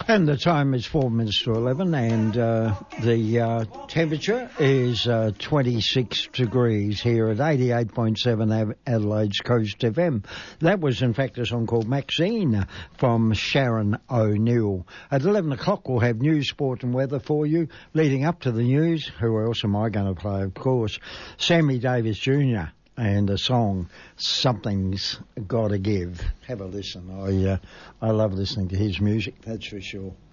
And the time is 4 minutes to 11, and the temperature is 26 degrees here at 88.7 Adelaide's Coast FM. That was, in fact, a song called Maxine from Sharon O'Neill. At 11 o'clock, we'll have news, sport and weather for you. Leading up to the news, who else am I going to play, of course? Sammy Davis Jr. and the song Something's Gotta Give. Have a listen. I love listening to his music, that's for sure.